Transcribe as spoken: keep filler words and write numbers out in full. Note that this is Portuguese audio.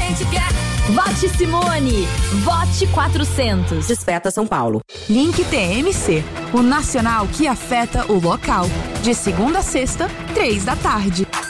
gente quer. Vote Simone. Vote quatrocentos. Desperta São Paulo. Link T M C, o nacional que afeta o local. De segunda a sexta, três da tarde.